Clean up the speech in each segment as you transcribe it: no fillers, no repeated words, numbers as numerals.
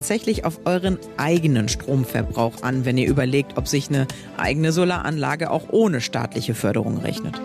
tatsächlich auf euren eigenen Stromverbrauch an, wenn ihr überlegt, ob sich eine eigene Solaranlage auch ohne staatliche Förderung rechnet.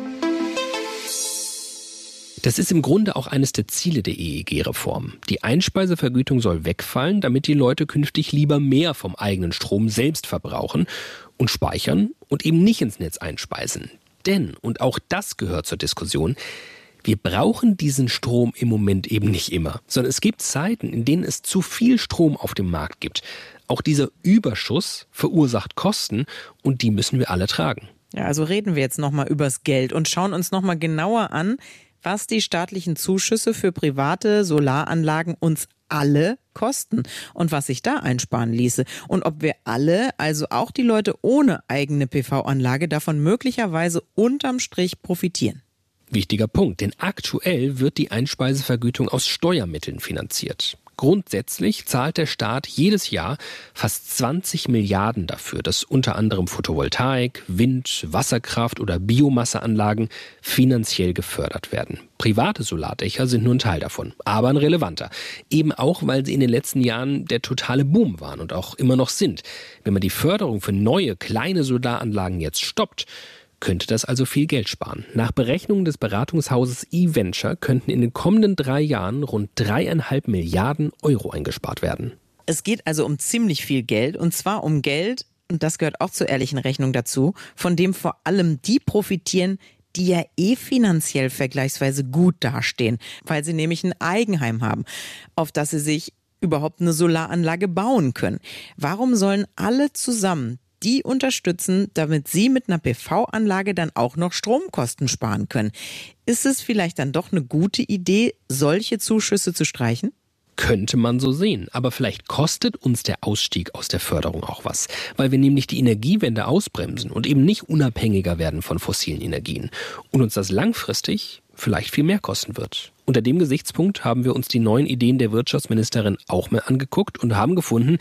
Das ist im Grunde auch eines der Ziele der EEG-Reform. Die Einspeisevergütung soll wegfallen, damit die Leute künftig lieber mehr vom eigenen Strom selbst verbrauchen und speichern und eben nicht ins Netz einspeisen. Denn, und auch das gehört zur Diskussion, wir brauchen diesen Strom im Moment eben nicht immer, sondern es gibt Zeiten, in denen es zu viel Strom auf dem Markt gibt. Auch dieser Überschuss verursacht Kosten und die müssen wir alle tragen. Ja, also reden wir jetzt nochmal übers Geld und schauen uns nochmal genauer an, was die staatlichen Zuschüsse für private Solaranlagen uns alle kosten und was sich da einsparen ließe. Und ob wir alle, also auch die Leute ohne eigene PV-Anlage, davon möglicherweise unterm Strich profitieren. Wichtiger Punkt, denn aktuell wird die Einspeisevergütung aus Steuermitteln finanziert. Grundsätzlich zahlt der Staat jedes Jahr fast 20 Milliarden dafür, dass unter anderem Photovoltaik, Wind, Wasserkraft oder Biomasseanlagen finanziell gefördert werden. Private Solardächer sind nur ein Teil davon, aber ein relevanter. Eben auch, weil sie in den letzten Jahren der totale Boom waren und auch immer noch sind. Wenn man die Förderung für neue, kleine Solaranlagen jetzt stoppt, könnte das also viel Geld sparen. Nach Berechnungen des Beratungshauses eVenture könnten in den kommenden 3 Jahren rund 3,5 Milliarden Euro eingespart werden. Es geht also um ziemlich viel Geld, und zwar um Geld, und das gehört auch zur ehrlichen Rechnung dazu, von dem vor allem die profitieren, die ja finanziell vergleichsweise gut dastehen, weil sie nämlich ein Eigenheim haben, auf das sie sich überhaupt eine Solaranlage bauen können. Warum sollen alle zusammen die unterstützen, damit sie mit einer PV-Anlage dann auch noch Stromkosten sparen können? Ist es vielleicht dann doch eine gute Idee, solche Zuschüsse zu streichen? Könnte man so sehen, aber vielleicht kostet uns der Ausstieg aus der Förderung auch was, weil wir nämlich die Energiewende ausbremsen und eben nicht unabhängiger werden von fossilen Energien und uns das langfristig vielleicht viel mehr kosten wird. Unter dem Gesichtspunkt haben wir uns die neuen Ideen der Wirtschaftsministerin auch mal angeguckt und haben gefunden,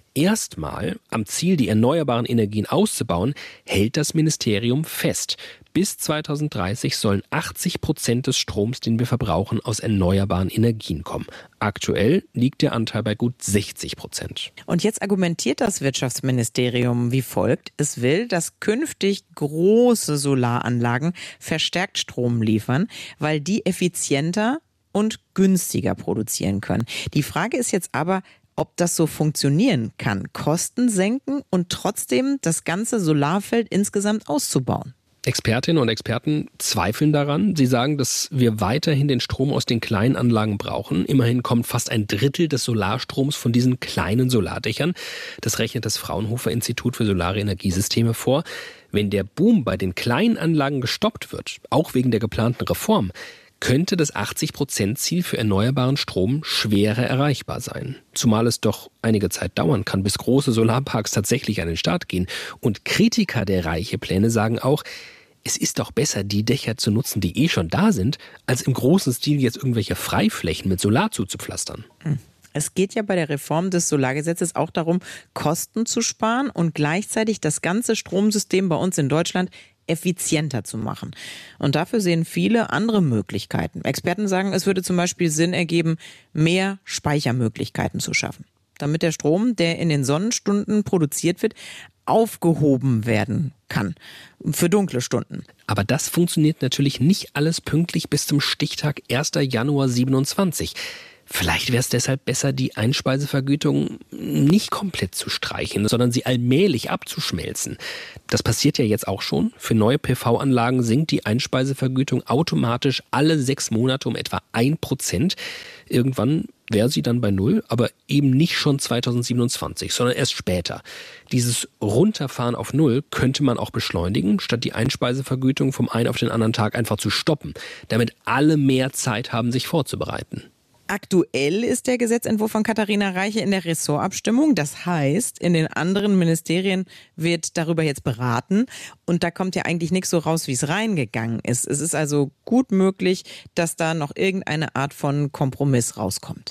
erstmal am Ziel, die erneuerbaren Energien auszubauen, hält das Ministerium fest. Bis 2030 sollen 80% des Stroms, den wir verbrauchen, aus erneuerbaren Energien kommen. Aktuell liegt der Anteil bei gut 60%. Und jetzt argumentiert das Wirtschaftsministerium wie folgt. Es will, dass künftig große Solaranlagen verstärkt Strom liefern, weil die effizienter und günstiger produzieren können. Die Frage ist jetzt aber, ob das so funktionieren kann, Kosten senken und trotzdem das ganze Solarfeld insgesamt auszubauen. Expertinnen und Experten zweifeln daran. Sie sagen, dass wir weiterhin den Strom aus den kleinen Anlagen brauchen. Immerhin kommt fast 1/3 des Solarstroms von diesen kleinen Solardächern. Das rechnet das Fraunhofer Institut für Solare Energiesysteme vor. Wenn der Boom bei den kleinen Anlagen gestoppt wird, auch wegen der geplanten Reform, könnte das 80%-Ziel für erneuerbaren Strom schwerer erreichbar sein. Zumal es doch einige Zeit dauern kann, bis große Solarparks tatsächlich an den Start gehen. Und Kritiker der Reiche-Pläne sagen auch, es ist doch besser, die Dächer zu nutzen, die schon da sind, als im großen Stil jetzt irgendwelche Freiflächen mit Solar zuzupflastern. Es geht ja bei der Reform des Solargesetzes auch darum, Kosten zu sparen und gleichzeitig das ganze Stromsystem bei uns in Deutschland effizienter zu machen. Und dafür sehen viele andere Möglichkeiten. Experten sagen, es würde zum Beispiel Sinn ergeben, mehr Speichermöglichkeiten zu schaffen, damit der Strom, der in den Sonnenstunden produziert wird, aufgehoben werden kann für dunkle Stunden. Aber das funktioniert natürlich nicht alles pünktlich bis zum Stichtag 1. Januar 27. Vielleicht wäre es deshalb besser, die Einspeisevergütung nicht komplett zu streichen, sondern sie allmählich abzuschmelzen. Das passiert ja jetzt auch schon. Für neue PV-Anlagen sinkt die Einspeisevergütung automatisch alle 6 Monate um etwa 1%. Irgendwann wäre sie dann bei 0, aber eben nicht schon 2027, sondern erst später. Dieses Runterfahren auf 0 könnte man auch beschleunigen, statt die Einspeisevergütung vom einen auf den anderen Tag einfach zu stoppen, damit alle mehr Zeit haben, sich vorzubereiten. Aktuell ist der Gesetzentwurf von Katharina Reiche in der Ressortabstimmung. Das heißt, in den anderen Ministerien wird darüber jetzt beraten. Und da kommt ja eigentlich nichts so raus, wie es reingegangen ist. Es ist also gut möglich, dass da noch irgendeine Art von Kompromiss rauskommt.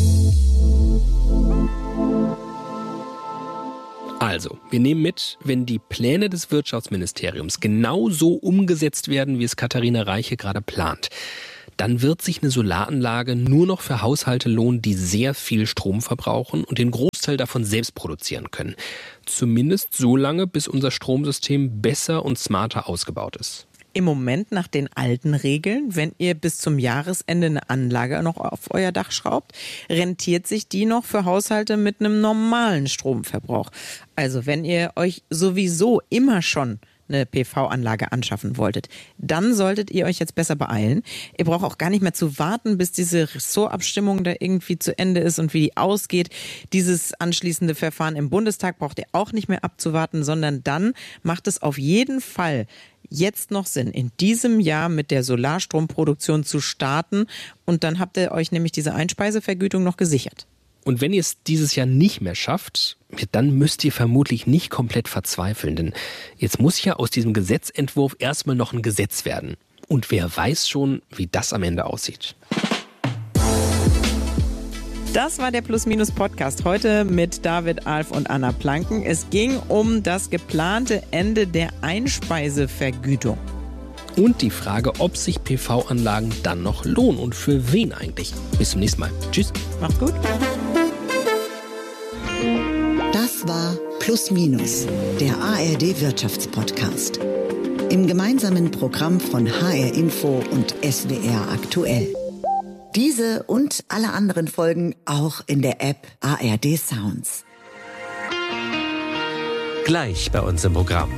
Also, wir nehmen mit, wenn die Pläne des Wirtschaftsministeriums genau so umgesetzt werden, wie es Katharina Reiche gerade plant, dann wird sich eine Solaranlage nur noch für Haushalte lohnen, die sehr viel Strom verbrauchen und den großen Großteil davon selbst produzieren können. Zumindest so lange, bis unser Stromsystem besser und smarter ausgebaut ist. Im Moment nach den alten Regeln, wenn ihr bis zum Jahresende eine Anlage noch auf euer Dach schraubt, rentiert sich die noch für Haushalte mit einem normalen Stromverbrauch. Also wenn ihr euch sowieso immer schon eine PV-Anlage anschaffen wolltet, dann solltet ihr euch jetzt besser beeilen. Ihr braucht auch gar nicht mehr zu warten, bis diese Ressortabstimmung da irgendwie zu Ende ist und wie die ausgeht. Dieses anschließende Verfahren im Bundestag braucht ihr auch nicht mehr abzuwarten, sondern dann macht es auf jeden Fall jetzt noch Sinn, in diesem Jahr mit der Solarstromproduktion zu starten. Und dann habt ihr euch nämlich diese Einspeisevergütung noch gesichert. Und wenn ihr es dieses Jahr nicht mehr schafft, dann müsst ihr vermutlich nicht komplett verzweifeln. Denn jetzt muss ja aus diesem Gesetzentwurf erstmal noch ein Gesetz werden. Und wer weiß schon, wie das am Ende aussieht. Das war der Plus-Minus-Podcast heute mit David Alf und Anna Planken. Es ging um das geplante Ende der Einspeisevergütung. Und die Frage, ob sich PV-Anlagen dann noch lohnen und für wen eigentlich. Bis zum nächsten Mal. Tschüss. Macht's gut. Das war Plus Minus, der ARD-Wirtschaftspodcast. Im gemeinsamen Programm von HR Info und SWR aktuell. Diese und alle anderen Folgen auch in der App ARD Sounds. Gleich bei uns im Programm.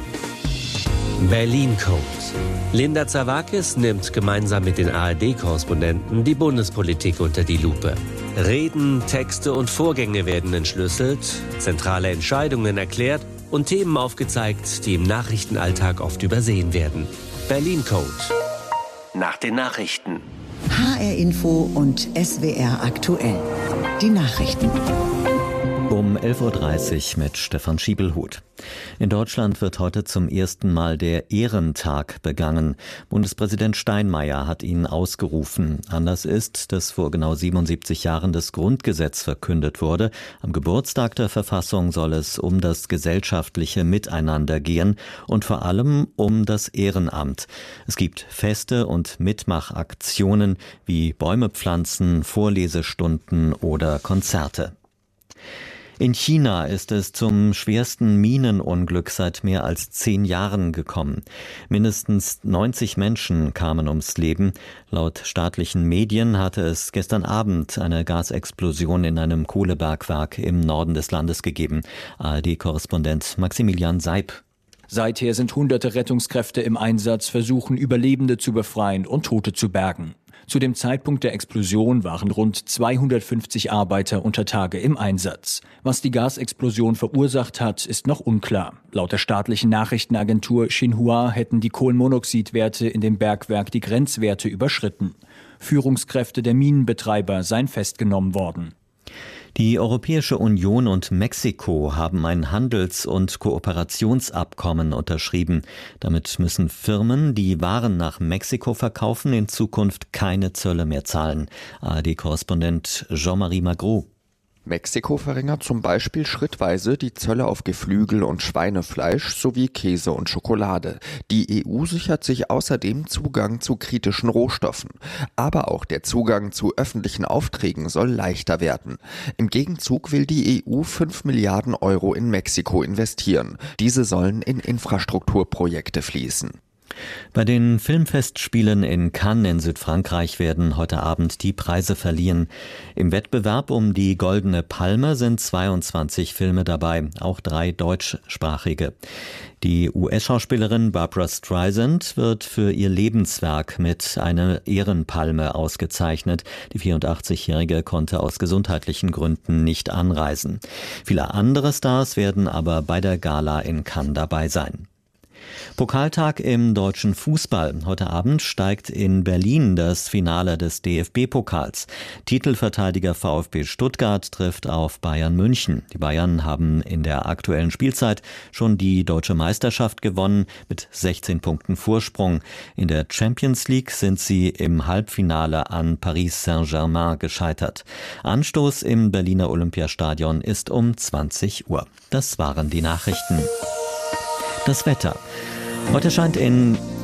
Berlin Code. Linda Zerwakis nimmt gemeinsam mit den ARD-Korrespondenten die Bundespolitik unter die Lupe. Reden, Texte und Vorgänge werden entschlüsselt, zentrale Entscheidungen erklärt und Themen aufgezeigt, die im Nachrichtenalltag oft übersehen werden. Berlin Code. Nach den Nachrichten. HR Info und SWR aktuell. Die Nachrichten. Um 11.30 Uhr mit Stefan Schiebelhuth. In Deutschland wird heute zum ersten Mal der Ehrentag begangen. Bundespräsident Steinmeier hat ihn ausgerufen. Anlass ist, dass vor genau 77 Jahren das Grundgesetz verkündet wurde. Am Geburtstag der Verfassung soll es um das gesellschaftliche Miteinander gehen und vor allem um das Ehrenamt. Es gibt Feste und Mitmachaktionen wie Bäume pflanzen, Vorlesestunden oder Konzerte. In China ist es zum schwersten Minenunglück seit mehr als 10 Jahren gekommen. Mindestens 90 Menschen kamen ums Leben. Laut staatlichen Medien hatte es gestern Abend eine Gasexplosion in einem Kohlebergwerk im Norden des Landes gegeben. ARD-Korrespondent Maximilian Seib. Seither sind hunderte Rettungskräfte im Einsatz, versuchen Überlebende zu befreien und Tote zu bergen. Zu dem Zeitpunkt der Explosion waren rund 250 Arbeiter unter Tage im Einsatz. Was die Gasexplosion verursacht hat, ist noch unklar. Laut der staatlichen Nachrichtenagentur Xinhua hätten die Kohlenmonoxidwerte in dem Bergwerk die Grenzwerte überschritten. Führungskräfte der Minenbetreiber seien festgenommen worden. Die Europäische Union und Mexiko haben ein Handels- und Kooperationsabkommen unterschrieben. Damit müssen Firmen, die Waren nach Mexiko verkaufen, in Zukunft keine Zölle mehr zahlen. ARD-Korrespondent Jean-Marie Magro. Mexiko verringert zum Beispiel schrittweise die Zölle auf Geflügel und Schweinefleisch sowie Käse und Schokolade. Die EU sichert sich außerdem Zugang zu kritischen Rohstoffen. Aber auch der Zugang zu öffentlichen Aufträgen soll leichter werden. Im Gegenzug will die EU 5 Milliarden Euro in Mexiko investieren. Diese sollen in Infrastrukturprojekte fließen. Bei den Filmfestspielen in Cannes in Südfrankreich werden heute Abend die Preise verliehen. Im Wettbewerb um die Goldene Palme sind 22 Filme dabei, auch 3 deutschsprachige. Die US-Schauspielerin Barbra Streisand wird für ihr Lebenswerk mit einer Ehrenpalme ausgezeichnet. Die 84-Jährige konnte aus gesundheitlichen Gründen nicht anreisen. Viele andere Stars werden aber bei der Gala in Cannes dabei sein. Pokaltag im deutschen Fußball. Heute Abend steigt in Berlin das Finale des DFB-Pokals. Titelverteidiger VfB Stuttgart trifft auf Bayern München. Die Bayern haben in der aktuellen Spielzeit schon die deutsche Meisterschaft gewonnen mit 16 Punkten Vorsprung. In der Champions League sind sie im Halbfinale an Paris Saint-Germain gescheitert. Anstoß im Berliner Olympiastadion ist um 20 Uhr. Das waren die Nachrichten. Das Wetter. Heute scheint in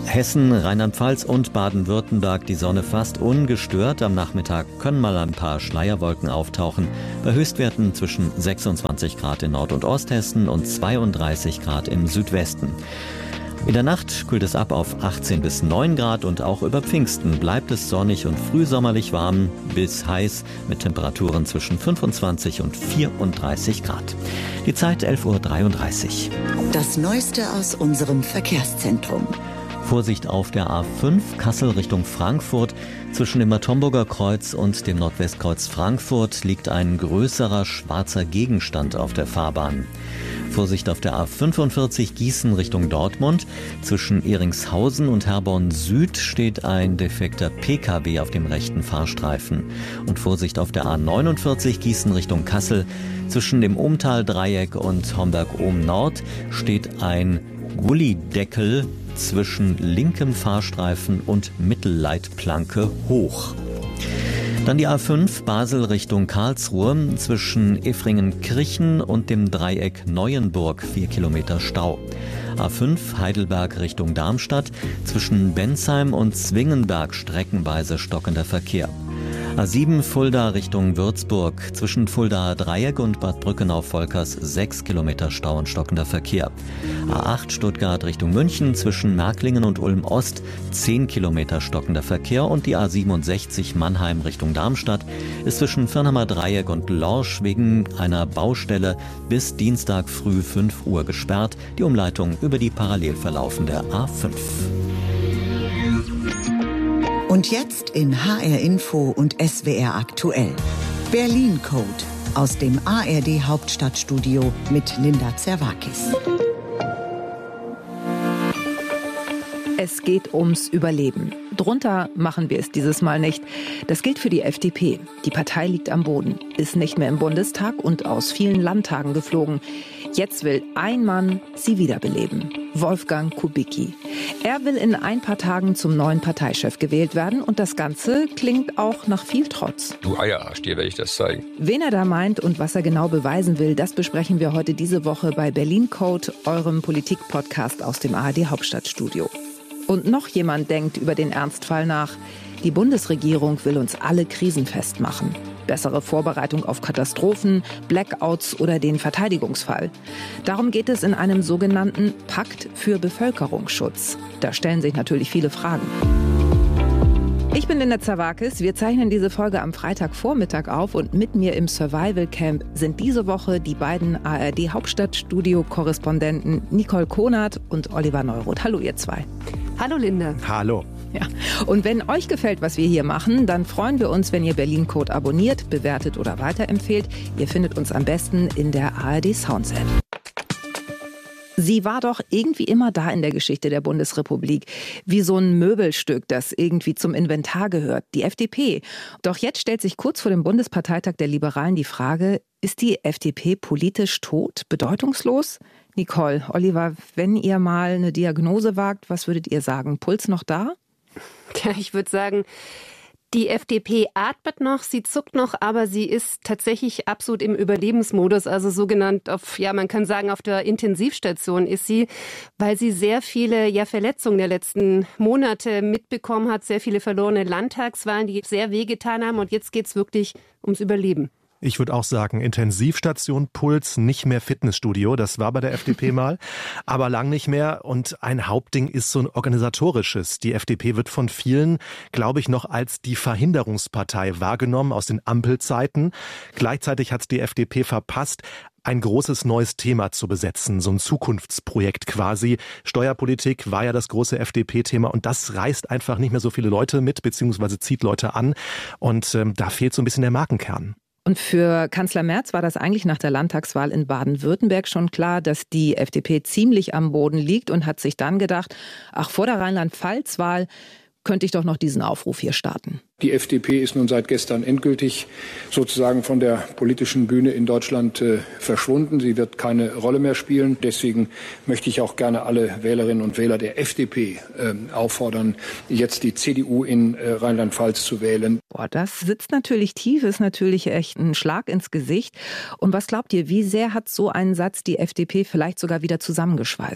Hessen, Rheinland-Pfalz und Baden-Württemberg die Sonne fast ungestört. Am Nachmittag können mal ein paar Schleierwolken auftauchen. Bei Höchstwerten zwischen 26 Grad in Nord- und Osthessen und 32 Grad im Südwesten. In der Nacht kühlt es ab auf 18 bis 9 Grad und auch über Pfingsten bleibt es sonnig und frühsommerlich warm bis heiß mit Temperaturen zwischen 25 und 34 Grad. Die Zeit 11:33 Uhr. Das Neueste aus unserem Verkehrszentrum. Vorsicht auf der A5 Kassel Richtung Frankfurt. Zwischen dem Matomburger Kreuz und dem Nordwestkreuz Frankfurt liegt ein größerer schwarzer Gegenstand auf der Fahrbahn. Vorsicht auf der A45 Gießen Richtung Dortmund. Zwischen Ehringshausen und Herborn Süd steht ein defekter PKW auf dem rechten Fahrstreifen. Und Vorsicht auf der A49 Gießen Richtung Kassel. Zwischen dem Ohmtal-Dreieck und Homberg-Ohm-Nord steht ein Gullideckel zwischen linkem Fahrstreifen und Mittelleitplanke hoch. Dann die A5 Basel Richtung Karlsruhe zwischen Effringen-Kirchen und dem Dreieck Neuenburg 4 Kilometer Stau. A5 Heidelberg Richtung Darmstadt zwischen Bensheim und Zwingenberg streckenweise stockender Verkehr. A7 Fulda Richtung Würzburg zwischen Fuldaer Dreieck und Bad Brückenau-Volkers 6 Kilometer Stau und stockender Verkehr. A8 Stuttgart Richtung München zwischen Märklingen und Ulm-Ost 10 Kilometer stockender Verkehr und die A67 Mannheim Richtung Darmstadt ist zwischen Firnheimer Dreieck und Lorsch wegen einer Baustelle bis Dienstag früh 5 Uhr gesperrt. Die Umleitung über die parallel verlaufende A5. Und jetzt in HR Info und SWR aktuell. Berlin Code aus dem ARD Hauptstadtstudio mit Linda Zerwakis. Es geht ums Überleben. Drunter machen wir es dieses Mal nicht. Das gilt für die FDP. Die Partei liegt am Boden, ist nicht mehr im Bundestag und aus vielen Landtagen geflogen. Jetzt will ein Mann sie wiederbeleben. Wolfgang Kubicki. Er will in ein paar Tagen zum neuen Parteichef gewählt werden und das Ganze klingt auch nach viel Trotz. Du Eierarsch, dir werde ich das zeigen. Wen er da meint und was er genau beweisen will, das besprechen wir heute diese Woche bei Berlin Code, eurem Politik-Podcast aus dem ARD Hauptstadtstudio. Und noch jemand denkt über den Ernstfall nach. Die Bundesregierung will uns alle krisenfest machen. Bessere Vorbereitung auf Katastrophen, Blackouts oder den Verteidigungsfall. Darum geht es in einem sogenannten Pakt für Bevölkerungsschutz. Da stellen sich natürlich viele Fragen. Ich bin Linda Zerwakis. Wir zeichnen diese Folge am Freitagvormittag auf und mit mir im Survival Camp sind diese Woche die beiden ARD Hauptstadtstudio-Korrespondenten Nicole Konert und Oliver Neuroth. Hallo ihr zwei. Hallo Linda. Hallo. Ja. Und wenn euch gefällt, was wir hier machen, dann freuen wir uns, wenn ihr Berlin Code abonniert, bewertet oder weiterempfehlt. Ihr findet uns am besten in der ARD Sounds App. Sie war doch irgendwie immer da in der Geschichte der Bundesrepublik. Wie so ein Möbelstück, das irgendwie zum Inventar gehört. Die FDP. Doch jetzt stellt sich kurz vor dem Bundesparteitag der Liberalen die Frage, ist die FDP politisch tot, bedeutungslos? Nicole, Oliver, wenn ihr mal eine Diagnose wagt, was würdet ihr sagen? Puls noch da? Tja, ich würde sagen, die FDP atmet noch, sie zuckt noch, aber sie ist tatsächlich absolut im Überlebensmodus, also sogenannt man kann sagen, auf der Intensivstation ist sie, weil sie sehr viele Verletzungen der letzten Monate mitbekommen hat, sehr viele verlorene Landtagswahlen, die sehr wehgetan haben und jetzt geht's wirklich ums Überleben. Ich würde auch sagen, Intensivstation, Puls, nicht mehr Fitnessstudio. Das war bei der FDP mal, aber lang nicht mehr. Und ein Hauptding ist so ein organisatorisches. Die FDP wird von vielen, glaube ich, noch als die Verhinderungspartei wahrgenommen aus den Ampelzeiten. Gleichzeitig hat es die FDP verpasst, ein großes neues Thema zu besetzen, so ein Zukunftsprojekt quasi. Steuerpolitik war ja das große FDP-Thema und das reißt einfach nicht mehr so viele Leute mit, beziehungsweise zieht Leute an. Und da fehlt so ein bisschen der Markenkern. Und für Kanzler Merz war das eigentlich nach der Landtagswahl in Baden-Württemberg schon klar, dass die FDP ziemlich am Boden liegt und hat sich dann gedacht, vor der Rheinland-Pfalz-Wahl könnte ich doch noch diesen Aufruf hier starten. Die FDP ist nun seit gestern endgültig sozusagen von der politischen Bühne in Deutschland verschwunden. Sie wird keine Rolle mehr spielen. Deswegen möchte ich auch gerne alle Wählerinnen und Wähler der FDP auffordern, jetzt die CDU in Rheinland-Pfalz zu wählen. Das sitzt natürlich tief, ist natürlich echt ein Schlag ins Gesicht. Und was glaubt ihr, wie sehr hat so ein Satz die FDP vielleicht sogar wieder zusammengeschweißt?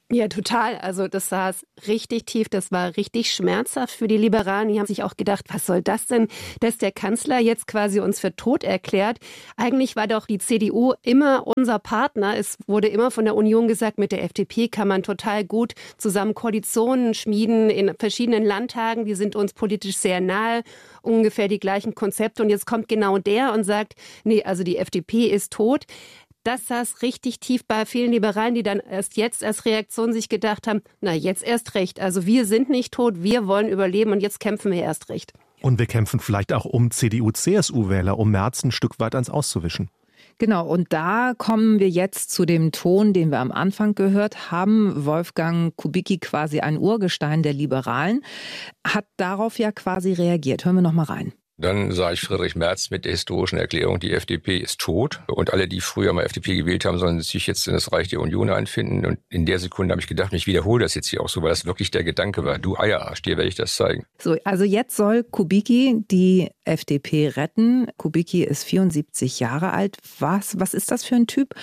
Ja, total. Also das saß richtig tief, das war richtig schmerzhaft für die Liberalen. Die haben sich auch gedacht, was soll das denn, dass der Kanzler jetzt quasi uns für tot erklärt. Eigentlich war doch die CDU immer unser Partner. Es wurde immer von der Union gesagt, mit der FDP kann man total gut zusammen Koalitionen schmieden in verschiedenen Landtagen. Die sind uns politisch sehr nahe, ungefähr die gleichen Konzepte. Und jetzt kommt genau der und sagt, nee, also die FDP ist tot. Das saß richtig tief bei vielen Liberalen, die dann erst jetzt als Reaktion sich gedacht haben, na jetzt erst recht. Also wir sind nicht tot, wir wollen überleben und jetzt kämpfen wir erst recht. Und wir kämpfen vielleicht auch um CDU-CSU-Wähler, um Merz ein Stück weit ans Auszuwischen. Genau, und da kommen wir jetzt zu dem Ton, den wir am Anfang gehört haben. Wolfgang Kubicki, quasi ein Urgestein der Liberalen, hat darauf ja quasi reagiert. Hören wir noch mal rein. Dann sah ich Friedrich Merz mit der historischen Erklärung, die FDP ist tot. Und alle, die früher mal FDP gewählt haben, sollen sich jetzt in das Reich der Union einfinden. Und in der Sekunde habe ich gedacht, ich wiederhole das jetzt hier auch so, weil das wirklich der Gedanke war. Du Eierarsch, dir werde ich das zeigen. So, also jetzt soll Kubicki die FDP retten. Kubicki ist 74 Jahre alt. Was ist das für ein Typ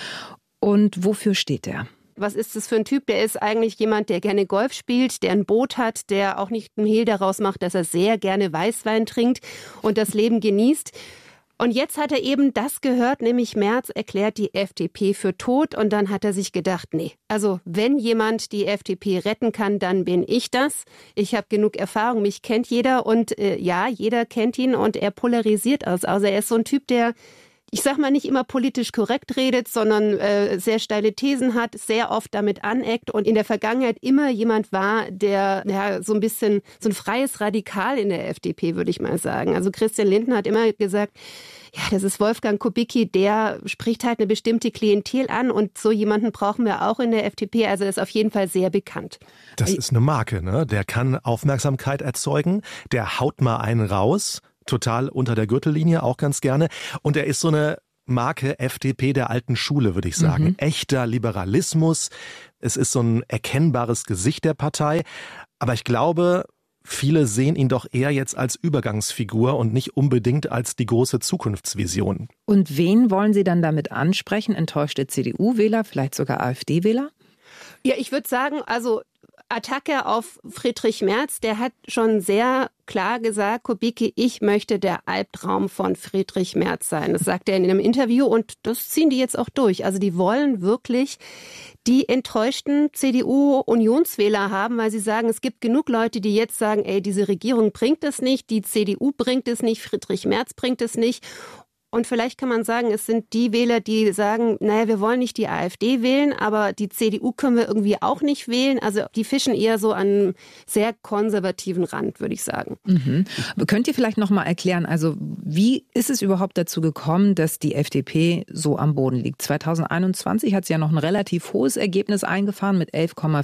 und wofür steht er? Was ist das für ein Typ? Der ist eigentlich jemand, der gerne Golf spielt, der ein Boot hat, der auch nicht einen Hehl daraus macht, dass er sehr gerne Weißwein trinkt und das Leben genießt. Und jetzt hat er eben das gehört, nämlich Merz erklärt die FDP für tot. Und dann hat er sich gedacht, nee, also wenn jemand die FDP retten kann, dann bin ich das. Ich habe genug Erfahrung, mich kennt jeder und ja, jeder kennt ihn und er polarisiert aus. Also er ist so ein Typ, der, ich sag mal, nicht immer politisch korrekt redet, sondern sehr steile Thesen hat, sehr oft damit aneckt und in der Vergangenheit immer jemand war, der so ein bisschen so ein freies Radikal in der FDP, würde ich mal sagen. Also Christian Lindner hat immer gesagt, ja, das ist Wolfgang Kubicki, der spricht halt eine bestimmte Klientel an und so jemanden brauchen wir auch in der FDP. Also das ist auf jeden Fall sehr bekannt. Das ist eine Marke, ne? Der kann Aufmerksamkeit erzeugen, der haut mal einen raus. Total unter der Gürtellinie, auch ganz gerne. Und er ist so eine Marke FDP der alten Schule, würde ich sagen. Echter Liberalismus. Es ist so ein erkennbares Gesicht der Partei. Aber ich glaube, viele sehen ihn doch eher jetzt als Übergangsfigur und nicht unbedingt als die große Zukunftsvision. Und wen wollen Sie dann damit ansprechen? Enttäuschte CDU-Wähler, vielleicht sogar AfD-Wähler? Ja, ich würde sagen, also Attacke auf Friedrich Merz, der hat schon sehr klar gesagt, Kubicki, ich möchte der Albtraum von Friedrich Merz sein. Das sagt er in einem Interview und das ziehen die jetzt auch durch. Also die wollen wirklich die enttäuschten CDU-Unionswähler haben, weil sie sagen, es gibt genug Leute, die jetzt sagen, ey, diese Regierung bringt es nicht, die CDU bringt es nicht, Friedrich Merz bringt es nicht. Und vielleicht kann man sagen, es sind die Wähler, die sagen, naja, wir wollen nicht die AfD wählen, aber die CDU können wir irgendwie auch nicht wählen. Also die fischen eher so an einem sehr konservativen Rand, würde ich sagen. Könnt ihr vielleicht noch mal erklären, also wie ist es überhaupt dazu gekommen, dass die FDP so am Boden liegt? 2021 hat sie ja noch ein relativ hohes Ergebnis eingefahren mit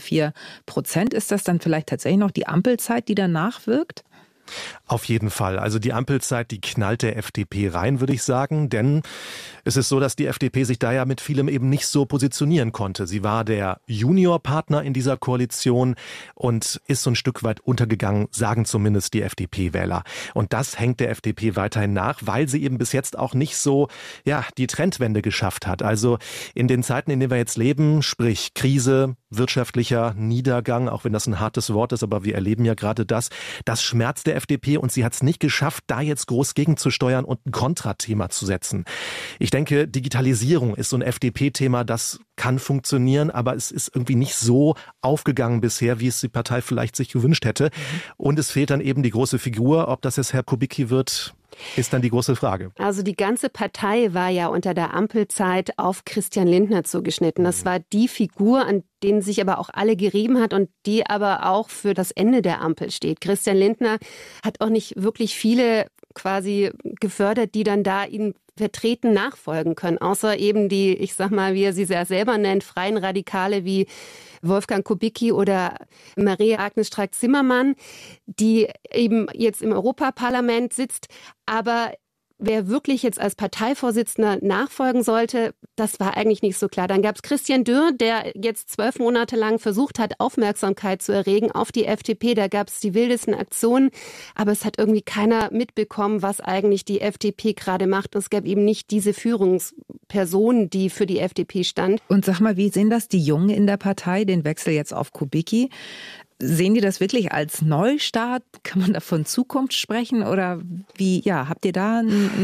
11,4%. Ist das dann vielleicht tatsächlich noch die Ampelzeit, die danach wirkt? Auf jeden Fall. Also die Ampelzeit, die knallt der FDP rein, würde ich sagen. Denn es ist so, dass die FDP sich da ja mit vielem eben nicht so positionieren konnte. Sie war der Juniorpartner in dieser Koalition und ist so ein Stück weit untergegangen, sagen zumindest die FDP-Wähler. Und das hängt der FDP weiterhin nach, weil sie eben bis jetzt auch nicht so, die Trendwende geschafft hat. Also in den Zeiten, in denen wir jetzt leben, sprich Krise, wirtschaftlicher Niedergang, auch wenn das ein hartes Wort ist, aber wir erleben ja gerade das schmerzt der FDP und sie hat es nicht geschafft, da jetzt groß gegenzusteuern und ein Kontrathema zu setzen. Ich denke, Digitalisierung ist so ein FDP-Thema, das kann funktionieren, aber es ist irgendwie nicht so aufgegangen bisher, wie es die Partei vielleicht sich gewünscht hätte. Und es fehlt dann eben die große Figur. Ob das jetzt Herr Kubicki wird, ist dann die große Frage. Also die ganze Partei war ja unter der Ampelzeit auf Christian Lindner zugeschnitten. Das war die Figur, an den sich aber auch alle gerieben hat und die aber auch für das Ende der Ampel steht. Christian Lindner hat auch nicht wirklich viele quasi gefördert, die dann da ihn vertreten nachfolgen können, außer eben die, ich sag mal, wie er sie ja selber nennt, freien Radikale wie Wolfgang Kubicki oder Maria-Agnes Strack-Zimmermann, die eben jetzt im Europaparlament sitzt. Aber wer wirklich jetzt als Parteivorsitzender nachfolgen sollte, das war eigentlich nicht so klar. Dann gab es Christian Dürr, der jetzt 12 Monate lang versucht hat, Aufmerksamkeit zu erregen auf die FDP. Da gab es die wildesten Aktionen, aber es hat irgendwie keiner mitbekommen, was eigentlich die FDP gerade macht. Es gab eben nicht diese Führungsperson, die für die FDP stand. Und sag mal, wie sehen das die Jungen in der Partei, den Wechsel jetzt auf Kubicki? Sehen die das wirklich als Neustart? Kann man da von Zukunft sprechen? Oder wie, ja, habt ihr da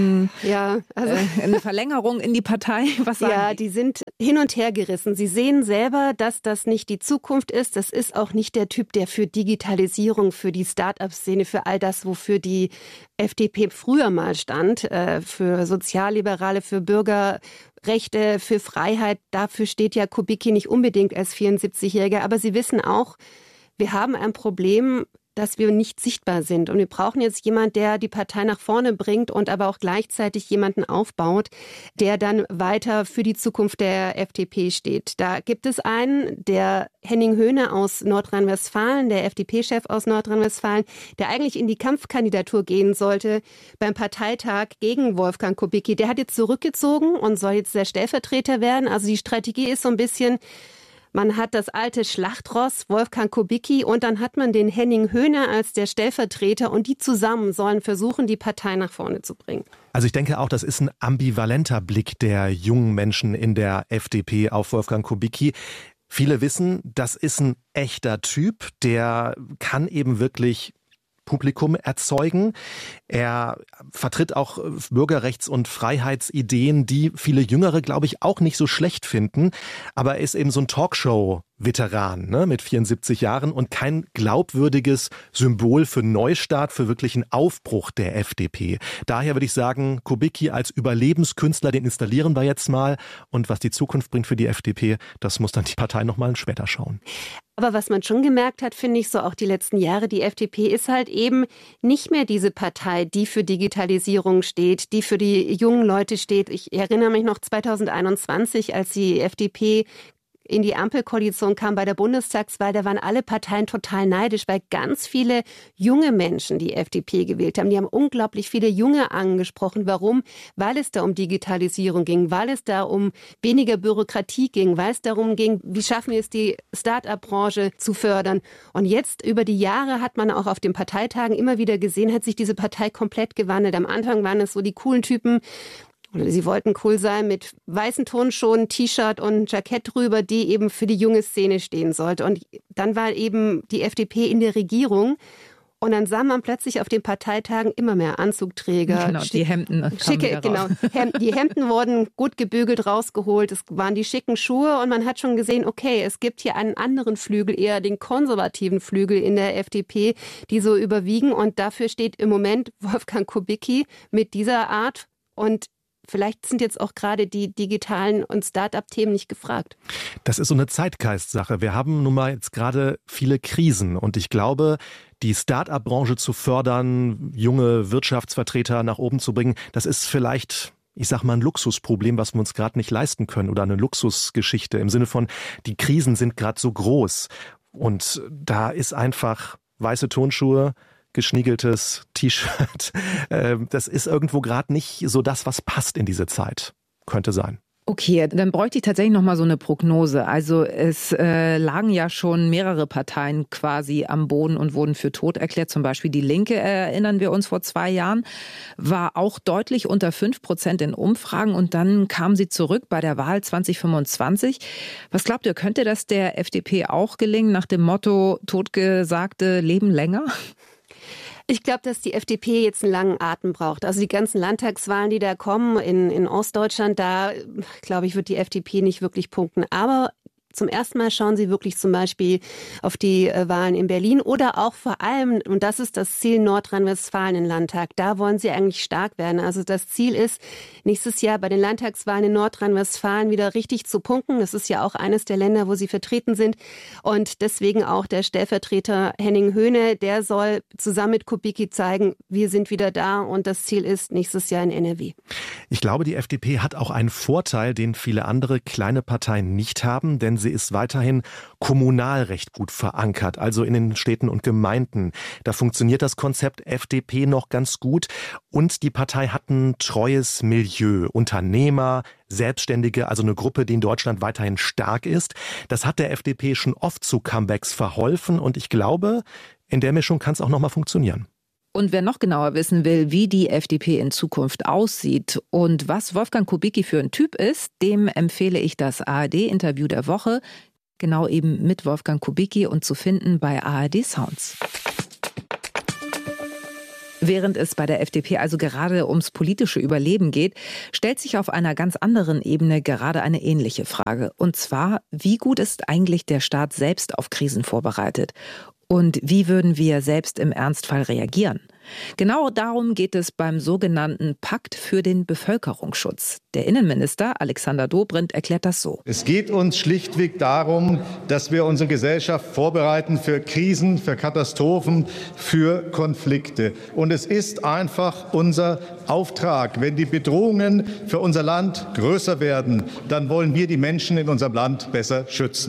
eine Verlängerung in die Partei? Was sagen die? Die sind hin und her gerissen. Sie sehen selber, dass das nicht die Zukunft ist. Das ist auch nicht der Typ, der für Digitalisierung, für die Start-up-Szene, für all das, wofür die FDP früher mal stand, für Sozialliberale, für Bürgerrechte, für Freiheit. Dafür steht ja Kubicki nicht unbedingt als 74-Jähriger. Aber sie wissen auch, wir haben ein Problem, dass wir nicht sichtbar sind. Und wir brauchen jetzt jemanden, der die Partei nach vorne bringt und aber auch gleichzeitig jemanden aufbaut, der dann weiter für die Zukunft der FDP steht. Da gibt es einen, der Henning Höhne aus Nordrhein-Westfalen, der FDP-Chef aus Nordrhein-Westfalen, der eigentlich in die Kampfkandidatur gehen sollte beim Parteitag gegen Wolfgang Kubicki. Der hat jetzt zurückgezogen und soll jetzt der Stellvertreter werden. Also die Strategie ist so ein bisschen, man hat das alte Schlachtross Wolfgang Kubicki und dann hat man den Henning Höhne als der Stellvertreter und die zusammen sollen versuchen, die Partei nach vorne zu bringen. Also ich denke auch, das ist ein ambivalenter Blick der jungen Menschen in der FDP auf Wolfgang Kubicki. Viele wissen, das ist ein echter Typ, der kann eben wirklich Publikum erzeugen. Er vertritt auch Bürgerrechts- und Freiheitsideen, die viele Jüngere, glaube ich, auch nicht so schlecht finden. Aber er ist eben so ein Talkshow-Veteran, ne, mit 74 Jahren und kein glaubwürdiges Symbol für Neustart, für wirklichen Aufbruch der FDP. Daher würde ich sagen, Kubicki als Überlebenskünstler, den installieren wir jetzt mal. Und was die Zukunft bringt für die FDP, das muss dann die Partei nochmal später schauen. Aber was man schon gemerkt hat, finde ich, so auch die letzten Jahre, die FDP ist halt eben nicht mehr diese Partei, die für Digitalisierung steht, die für die jungen Leute steht. Ich erinnere mich noch 2021, als die FDP in die Ampelkoalition kam bei der Bundestagswahl, da waren alle Parteien total neidisch, weil ganz viele junge Menschen die FDP gewählt haben. Die haben unglaublich viele Junge angesprochen. Warum? Weil es da um Digitalisierung ging, weil es da um weniger Bürokratie ging, weil es darum ging, wie schaffen wir es, die Start-up-Branche zu fördern. Und jetzt über die Jahre hat man auch auf den Parteitagen immer wieder gesehen, hat sich diese Partei komplett gewandelt. Am Anfang waren es so die coolen Typen, oder sie wollten cool sein mit weißen Turnschuhen, T-Shirt und Jackett drüber, die eben für die junge Szene stehen sollte. Und dann war eben die FDP in der Regierung. Und dann sah man plötzlich auf den Parteitagen immer mehr Anzugträger. Genau, die Hemden. Schicke, genau. Die Hemden wurden gut gebügelt rausgeholt. Es waren die schicken Schuhe und man hat schon gesehen, okay, es gibt hier einen anderen Flügel, eher den konservativen Flügel in der FDP, die so überwiegen. Und dafür steht im Moment Wolfgang Kubicki mit dieser Art. Und vielleicht sind jetzt auch gerade die digitalen und Start-up-Themen nicht gefragt. Das ist so eine Zeitgeistsache. Wir haben nun mal jetzt gerade viele Krisen und ich glaube, die Start-up-Branche zu fördern, junge Wirtschaftsvertreter nach oben zu bringen, das ist vielleicht, ich sag mal, ein Luxusproblem, was wir uns gerade nicht leisten können oder eine Luxusgeschichte im Sinne von, die Krisen sind gerade so groß und da ist einfach weiße Turnschuhe, geschniegeltes T-Shirt. Das ist irgendwo gerade nicht so das, was passt in diese Zeit. Könnte sein. Okay, dann bräuchte ich tatsächlich noch mal so eine Prognose. Also es lagen ja schon mehrere Parteien quasi am Boden und wurden für tot erklärt. Zum Beispiel die Linke, erinnern wir uns, vor 2 Jahren, war auch deutlich unter 5% in Umfragen und dann kam sie zurück bei der Wahl 2025. Was glaubt ihr, könnte das der FDP auch gelingen nach dem Motto, Totgesagte leben länger? Ich glaube, dass die FDP jetzt einen langen Atem braucht. Also die ganzen Landtagswahlen, die da kommen in Ostdeutschland, da, glaube ich, wird die FDP nicht wirklich punkten. Aber zum ersten Mal schauen sie wirklich zum Beispiel auf die Wahlen in Berlin oder auch vor allem, und das ist das Ziel, Nordrhein-Westfalen im Landtag. Da wollen sie eigentlich stark werden. Also das Ziel ist, nächstes Jahr bei den Landtagswahlen in Nordrhein-Westfalen wieder richtig zu punkten. Das ist ja auch eines der Länder, wo sie vertreten sind. Und deswegen auch der Stellvertreter Henning Höhne, der soll zusammen mit Kubicki zeigen, wir sind wieder da und das Ziel ist nächstes Jahr in NRW. Ich glaube, die FDP hat auch einen Vorteil, den viele andere kleine Parteien nicht haben, denn sie ist weiterhin kommunal recht gut verankert, also in den Städten und Gemeinden. Da funktioniert das Konzept FDP noch ganz gut und die Partei hat ein treues Milieu, Unternehmer, Selbstständige, also eine Gruppe, die in Deutschland weiterhin stark ist. Das hat der FDP schon oft zu Comebacks verholfen und ich glaube, in der Mischung kann es auch nochmal funktionieren. Und wer noch genauer wissen will, wie die FDP in Zukunft aussieht und was Wolfgang Kubicki für ein Typ ist, dem empfehle ich das ARD-Interview der Woche, genau eben mit Wolfgang Kubicki und zu finden bei ARD Sounds. Während es bei der FDP also gerade ums politische Überleben geht, stellt sich auf einer ganz anderen Ebene gerade eine ähnliche Frage. Und zwar, wie gut ist eigentlich der Staat selbst auf Krisen vorbereitet? Und wie würden wir selbst im Ernstfall reagieren? Genau darum geht es beim sogenannten Pakt für den Bevölkerungsschutz. Der Innenminister Alexander Dobrindt erklärt das so. Es geht uns schlichtweg darum, dass wir unsere Gesellschaft vorbereiten für Krisen, für Katastrophen, für Konflikte. Und es ist einfach unser Auftrag. Wenn die Bedrohungen für unser Land größer werden, dann wollen wir die Menschen in unserem Land besser schützen.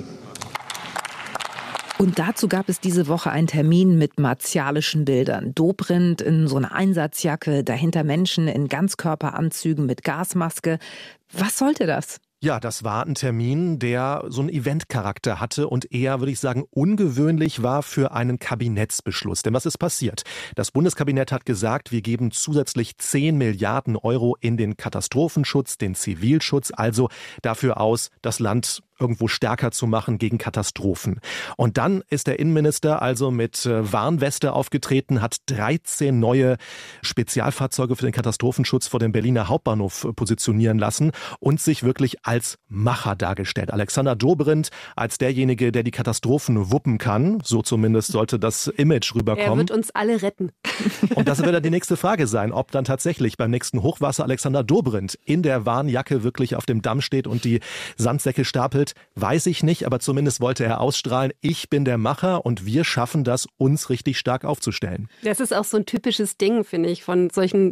Und dazu gab es diese Woche einen Termin mit martialischen Bildern. Dobrindt in so einer Einsatzjacke, dahinter Menschen in Ganzkörperanzügen mit Gasmaske. Was sollte das? Ja, das war ein Termin, der so einen Eventcharakter hatte und eher, würde ich sagen, ungewöhnlich war für einen Kabinettsbeschluss. Denn was ist passiert? Das Bundeskabinett hat gesagt, wir geben zusätzlich 10 Milliarden Euro in den Katastrophenschutz, den Zivilschutz, also dafür aus, das Land irgendwo stärker zu machen gegen Katastrophen. Und dann ist der Innenminister also mit Warnweste aufgetreten, hat 13 neue Spezialfahrzeuge für den Katastrophenschutz vor dem Berliner Hauptbahnhof positionieren lassen und sich wirklich als Macher dargestellt. Alexander Dobrindt als derjenige, der die Katastrophen wuppen kann. So zumindest sollte das Image rüberkommen. Er wird uns alle retten. Und das wird dann die nächste Frage sein, ob dann tatsächlich beim nächsten Hochwasser Alexander Dobrindt in der Warnjacke wirklich auf dem Damm steht und die Sandsäcke stapelt. Weiß ich nicht, aber zumindest wollte er ausstrahlen, ich bin der Macher und wir schaffen das, uns richtig stark aufzustellen. Das ist auch so ein typisches Ding, finde ich, von solchen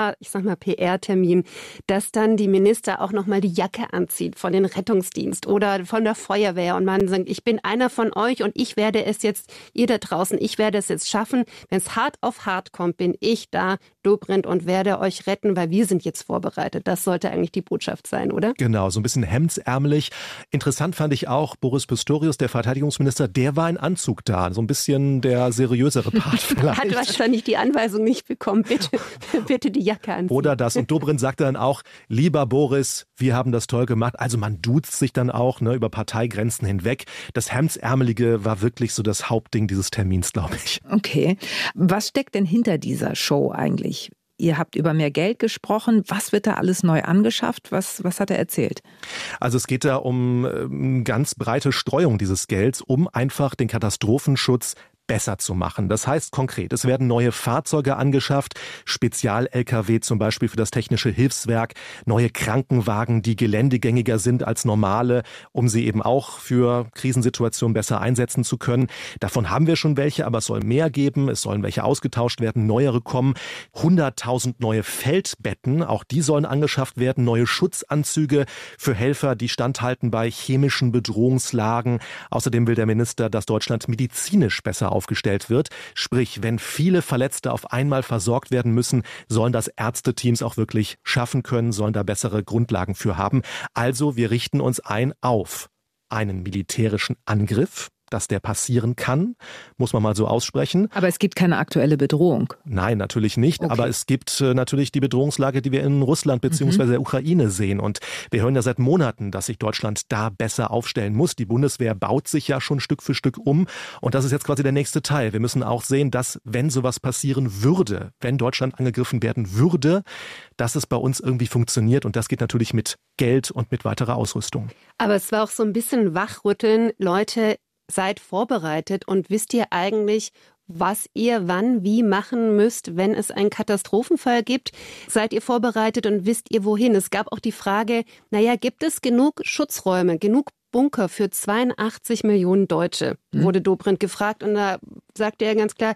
PR-Terminen, dass dann die Minister auch nochmal die Jacke anzieht von den Rettungsdienst oder von der Feuerwehr und man sagt, ich bin einer von euch und ich werde es jetzt, ihr da draußen, ich werde es jetzt schaffen. Wenn es hart auf hart kommt, bin ich da, Dobrindt, und werde euch retten, weil wir sind jetzt vorbereitet. Das sollte eigentlich die Botschaft sein, oder? Genau, so ein bisschen hemdsärmelig. Interessant fand ich auch Boris Pistorius, der Verteidigungsminister, der war in Anzug da. So ein bisschen der seriösere Part vielleicht. Hat wahrscheinlich die Anweisung nicht bekommen, bitte die Jacke anziehen. Oder das. Und Dobrindt sagte dann auch, lieber Boris, wir haben das toll gemacht. Also man duzt sich dann auch über Parteigrenzen hinweg. Das Hemdsärmelige war wirklich so das Hauptding dieses Termins, glaube ich. Okay. Was steckt denn hinter dieser Show eigentlich? Ihr habt über mehr Geld gesprochen. Was wird da alles neu angeschafft? Was hat er erzählt? Also es geht da um eine ganz breite Streuung dieses Gelds, um einfach den Katastrophenschutz besser zu machen. Das heißt konkret, es werden neue Fahrzeuge angeschafft, Spezial-Lkw zum Beispiel für das Technische Hilfswerk, neue Krankenwagen, die geländegängiger sind als normale, um sie eben auch für Krisensituationen besser einsetzen zu können. Davon haben wir schon welche, aber es soll mehr geben, es sollen welche ausgetauscht werden, neuere kommen. 100.000 neue Feldbetten, auch die sollen angeschafft werden, neue Schutzanzüge für Helfer, die standhalten bei chemischen Bedrohungslagen. Außerdem will der Minister, dass Deutschland medizinisch besser aufgestellt wird. Sprich, wenn viele Verletzte auf einmal versorgt werden müssen, sollen das Ärzteteams auch wirklich schaffen können, sollen da bessere Grundlagen für haben. Also wir richten uns ein auf einen militärischen Angriff, dass der passieren kann, muss man mal so aussprechen. Aber es gibt keine aktuelle Bedrohung. Nein, natürlich nicht. Okay. Aber es gibt natürlich die Bedrohungslage, die wir in Russland bzw. der Ukraine sehen. Und wir hören ja seit Monaten, dass sich Deutschland da besser aufstellen muss. Die Bundeswehr baut sich ja schon Stück für Stück um. Und das ist jetzt quasi der nächste Teil. Wir müssen auch sehen, dass, wenn sowas passieren würde, wenn Deutschland angegriffen werden würde, dass es bei uns irgendwie funktioniert. Und das geht natürlich mit Geld und mit weiterer Ausrüstung. Aber es war auch so ein bisschen Wachrütteln. Leute, seid vorbereitet und wisst ihr eigentlich, was ihr wann wie machen müsst, wenn es einen Katastrophenfall gibt? Seid ihr vorbereitet und wisst ihr wohin? Es gab auch die Frage, gibt es genug Schutzräume, genug Bunker für 82 Millionen Deutsche, wurde Dobrindt gefragt. Und da sagte er ganz klar,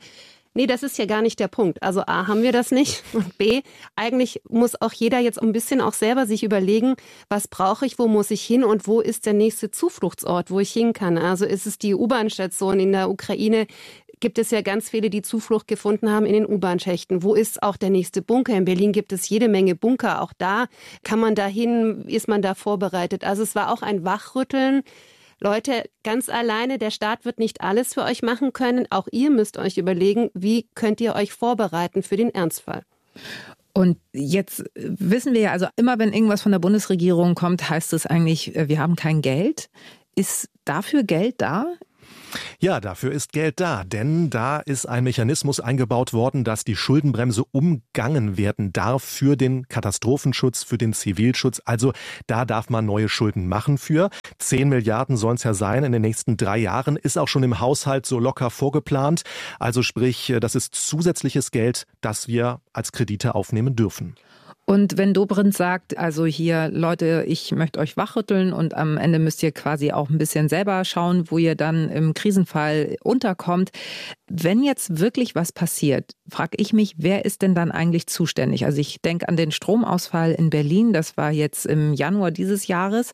Nee, das ist ja gar nicht der Punkt. Also A, haben wir das nicht und B, eigentlich muss auch jeder jetzt ein bisschen auch selber sich überlegen, was brauche ich, wo muss ich hin und wo ist der nächste Zufluchtsort, wo ich hin kann. Also ist es die U-Bahn-Station in der Ukraine, gibt es ja ganz viele, die Zuflucht gefunden haben in den U-Bahn-Schächten. Wo ist auch der nächste Bunker? In Berlin gibt es jede Menge Bunker. Auch da kann man dahin, ist man da vorbereitet. Also es war auch ein Wachrütteln. Leute, ganz alleine, der Staat wird nicht alles für euch machen können. Auch ihr müsst euch überlegen, wie könnt ihr euch vorbereiten für den Ernstfall. Und jetzt wissen wir ja, also immer wenn irgendwas von der Bundesregierung kommt, heißt es eigentlich, wir haben kein Geld. Ist dafür Geld da? Ja, dafür ist Geld da, denn da ist ein Mechanismus eingebaut worden, dass die Schuldenbremse umgangen werden darf für den Katastrophenschutz, für den Zivilschutz. Also da darf man neue Schulden machen für. 10 Milliarden sollen es ja sein in den nächsten 3 Jahren, ist auch schon im Haushalt so locker vorgeplant. Also sprich, das ist zusätzliches Geld, das wir als Kredite aufnehmen dürfen. Und wenn Dobrindt sagt, also hier, Leute, ich möchte euch wachrütteln und am Ende müsst ihr quasi auch ein bisschen selber schauen, wo ihr dann im Krisenfall unterkommt. Wenn jetzt wirklich was passiert, frage ich mich, wer ist denn dann eigentlich zuständig? Also ich denke an den Stromausfall in Berlin, das war jetzt im Januar dieses Jahres.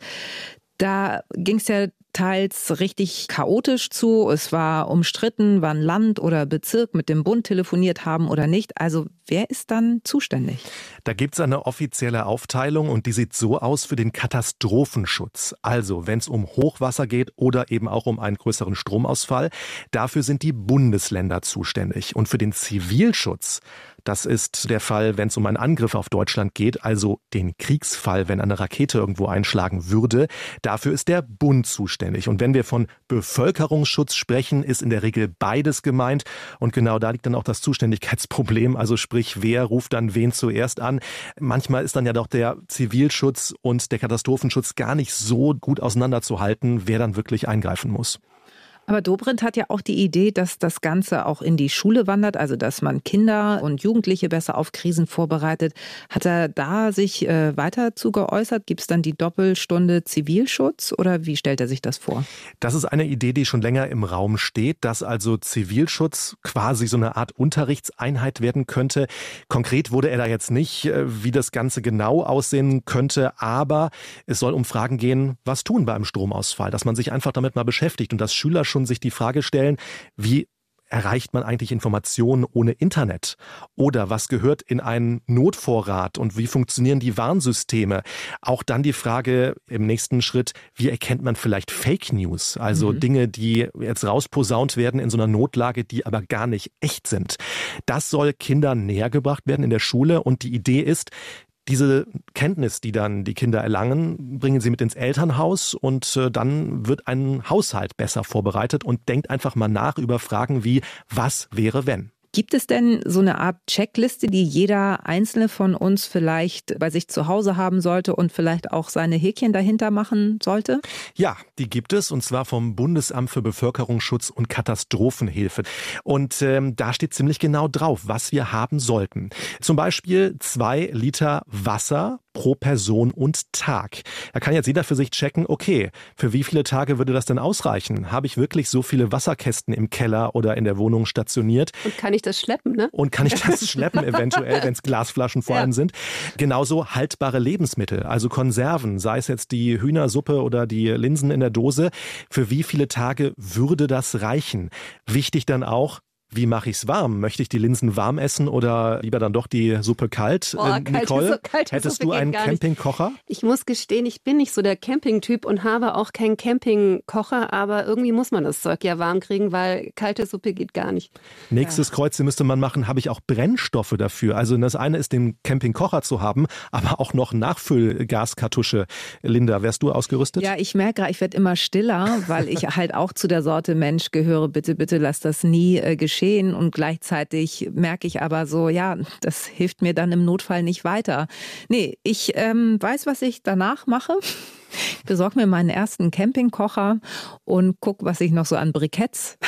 Da ging es ja teils richtig chaotisch zu. Es war umstritten, wann Land oder Bezirk mit dem Bund telefoniert haben oder nicht. Also wer ist dann zuständig? Da gibt es eine offizielle Aufteilung und die sieht so aus für den Katastrophenschutz. Also wenn es um Hochwasser geht oder eben auch um einen größeren Stromausfall, dafür sind die Bundesländer zuständig. Und für den Zivilschutz, das ist der Fall, wenn es um einen Angriff auf Deutschland geht, also den Kriegsfall, wenn eine Rakete irgendwo einschlagen würde, dafür ist der Bund zuständig. Und wenn wir von Bevölkerungsschutz sprechen, ist in der Regel beides gemeint. Und genau da liegt dann auch das Zuständigkeitsproblem. Also sprich, wer ruft dann wen zuerst an? Manchmal ist dann ja doch der Zivilschutz und der Katastrophenschutz gar nicht so gut auseinanderzuhalten, wer dann wirklich eingreifen muss. Aber Dobrindt hat ja auch die Idee, dass das Ganze auch in die Schule wandert, also dass man Kinder und Jugendliche besser auf Krisen vorbereitet. Hat er da sich weiter zu geäußert? Gibt es dann die Doppelstunde Zivilschutz oder wie stellt er sich das vor? Das ist eine Idee, die schon länger im Raum steht, dass also Zivilschutz quasi so eine Art Unterrichtseinheit werden könnte. Konkret wurde er da jetzt nicht, wie das Ganze genau aussehen könnte, aber es soll um Fragen gehen, was tun bei einem Stromausfall, dass man sich einfach damit mal beschäftigt und dass Schüler schon sich die Frage stellen, wie erreicht man eigentlich Informationen ohne Internet? Oder was gehört in einen Notvorrat und wie funktionieren die Warnsysteme? Auch dann die Frage im nächsten Schritt, wie erkennt man vielleicht Fake News? Also Dinge, die jetzt rausposaunt werden in so einer Notlage, die aber gar nicht echt sind. Das soll Kindern näher gebracht werden in der Schule und die Idee ist, diese Kenntnis, die dann die Kinder erlangen, bringen sie mit ins Elternhaus und dann wird ein Haushalt besser vorbereitet und denkt einfach mal nach über Fragen wie, was wäre wenn? Gibt es denn so eine Art Checkliste, die jeder Einzelne von uns vielleicht bei sich zu Hause haben sollte und vielleicht auch seine Häkchen dahinter machen sollte? Ja, die gibt es und zwar vom Bundesamt für Bevölkerungsschutz und Katastrophenhilfe. Und da steht ziemlich genau drauf, was wir haben sollten. Zum Beispiel 2 Liter Wasser pro Person und Tag. Da kann jetzt jeder für sich checken, okay, für wie viele Tage würde das denn ausreichen? Habe ich wirklich so viele Wasserkästen im Keller oder in der Wohnung stationiert? Und kann ich das schleppen, ne? Und kann ich das schleppen eventuell, wenn es Glasflaschen vor allem sind? Genauso haltbare Lebensmittel, also Konserven, sei es jetzt die Hühnersuppe oder die Linsen in der Dose. Für wie viele Tage würde das reichen? Wichtig dann auch, wie mache ich's warm? Möchte ich die Linsen warm essen oder lieber dann doch die Suppe kalt? Nicole, hättest du einen Campingkocher? Ich muss gestehen, ich bin nicht so der Campingtyp und habe auch keinen Campingkocher, aber irgendwie muss man das Zeug ja warm kriegen, weil kalte Suppe geht gar nicht. Nächstes Kreuzchen müsste man machen, habe ich auch Brennstoffe dafür. Also das eine ist, den Campingkocher zu haben, aber auch noch Nachfüllgaskartusche. Linda, wärst du ausgerüstet? Ja, ich merke gerade, ich werde immer stiller, weil ich halt auch zu der Sorte Mensch gehöre. Bitte, bitte lass das nie geschehen. Und gleichzeitig merke ich aber so, ja, das hilft mir dann im Notfall nicht weiter. Nee, ich weiß, was ich danach mache. Ich besorge mir meinen ersten Campingkocher und gucke, was ich noch so an Briketts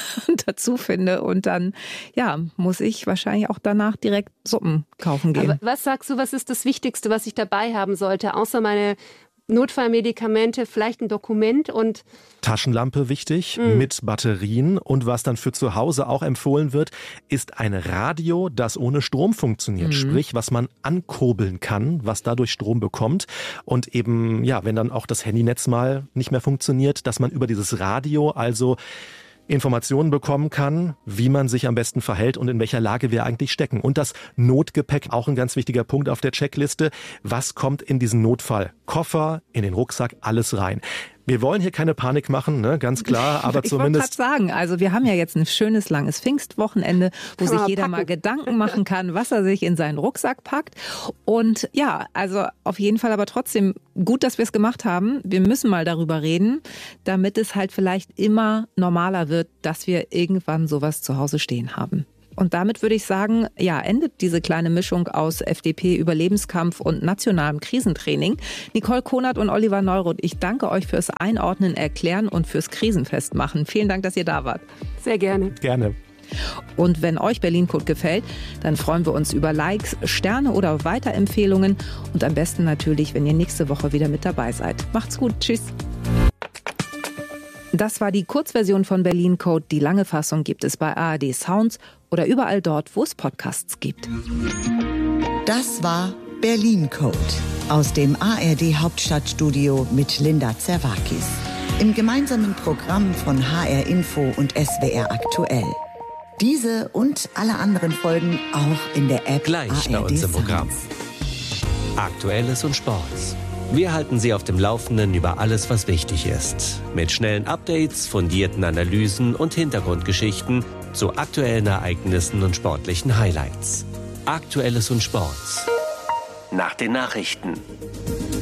dazu finde. Und dann, ja, muss ich wahrscheinlich auch danach direkt Suppen kaufen gehen. Aber was sagst du, was ist das Wichtigste, was ich dabei haben sollte, außer meine Notfallmedikamente, vielleicht ein Dokument und Taschenlampe wichtig, mit Batterien. Und was dann für zu Hause auch empfohlen wird, ist ein Radio, das ohne Strom funktioniert. Sprich, was man ankurbeln kann, was dadurch Strom bekommt. Und eben, ja, wenn dann auch das Handynetz mal nicht mehr funktioniert, dass man über dieses Radio also Informationen bekommen kann, wie man sich am besten verhält und in welcher Lage wir eigentlich stecken. Und das Notgepäck, auch ein ganz wichtiger Punkt auf der Checkliste. Was kommt in diesen Notfall? Koffer, in den Rucksack, alles rein. Wir wollen hier keine Panik machen, ne, ganz klar, aber zumindest... Ich wollte gerade sagen, also wir haben ja jetzt ein schönes, langes Pfingstwochenende, wo sich jeder mal Gedanken machen kann, was er sich in seinen Rucksack packt. Und ja, also auf jeden Fall aber trotzdem gut, dass wir es gemacht haben. Wir müssen mal darüber reden, damit es halt vielleicht immer normaler wird, dass wir irgendwann sowas zu Hause stehen haben. Und damit würde ich sagen, ja, endet diese kleine Mischung aus FDP-Überlebenskampf und nationalem Krisentraining. Nicole Konert und Oliver Neuroth, ich danke euch fürs Einordnen, Erklären und fürs Krisenfestmachen. Vielen Dank, dass ihr da wart. Sehr gerne. Gerne. Und wenn euch Berlin Code gefällt, dann freuen wir uns über Likes, Sterne oder Weiterempfehlungen. Und am besten natürlich, wenn ihr nächste Woche wieder mit dabei seid. Macht's gut. Tschüss. Das war die Kurzversion von Berlin Code. Die lange Fassung gibt es bei ARD Sounds oder überall dort, wo es Podcasts gibt. Das war Berlin Code aus dem ARD Hauptstadtstudio mit Linda Zerwakis. Im gemeinsamen Programm von HR Info und SWR Aktuell. Diese und alle anderen Folgen auch in der App Gleich ARD bei uns im Programm. Aktuelles und Sports. Wir halten Sie auf dem Laufenden über alles, was wichtig ist. Mit schnellen Updates, fundierten Analysen und Hintergrundgeschichten zu aktuellen Ereignissen und sportlichen Highlights. Aktuelles und Sports. Nach den Nachrichten.